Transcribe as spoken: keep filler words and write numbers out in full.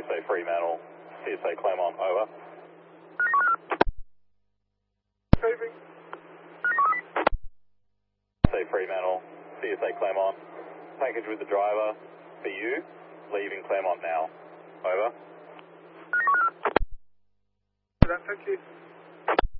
S A Fremantle, C S A Claremont, over. Receiving. C S A Fremantle, C S A Claremont, package with the driver for you, leaving Claremont now, over. Thank you.